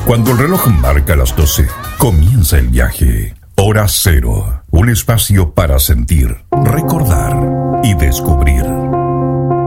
Cuando el reloj marca las 12, comienza el viaje. Hora Cero, un espacio para sentir, recordar y descubrir.